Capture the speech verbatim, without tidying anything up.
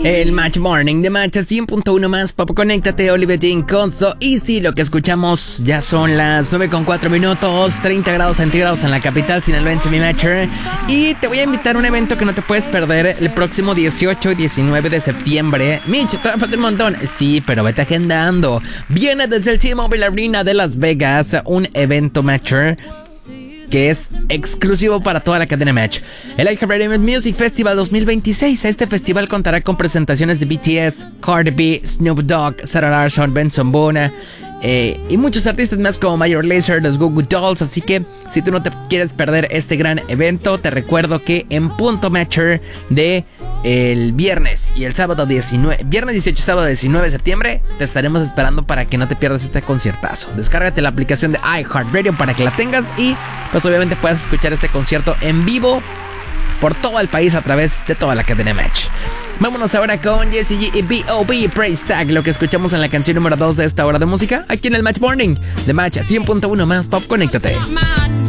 El Match Morning de Match cien punto uno más Pop. Conéctate, Olivia Dean Consto. Y sí, lo que escuchamos ya son las nueve con cuatro minutos, treinta grados centígrados en la capital sinaloense, mi Matcher. Y te voy a invitar a un evento que no te puedes perder el próximo dieciocho y diecinueve de septiembre. Mitch, todavía falta un montón. Sí, pero vete agendando. Viene desde el T-Mobile Arena de Las Vegas un evento, Matcher, que es exclusivo para toda la cadena Match. El iHeartRadio Music Festival dos mil veintiséis. Este festival contará con presentaciones de B T S, Cardi B, Snoop Dogg, Sarah Larsson, Benson Boone eh, y muchos artistas más como Major Lazer, los Goo Goo Dolls. Así que si tú no te quieres perder este gran evento, te recuerdo que en punto Matcher de el viernes y el sábado diecinueve, viernes dieciocho, sábado diecinueve de septiembre, te estaremos esperando para que no te pierdas este conciertazo. Descárgate la aplicación de iHeartRadio para que la tengas y pues obviamente puedas escuchar este concierto en vivo por todo el país a través de toda la cadena Match. Vámonos ahora con Jessie G y B O B Praise Tag, lo que escuchamos en la canción número dos de esta hora de música, aquí en el Match Morning de Match cien punto uno más Pop. Conéctate.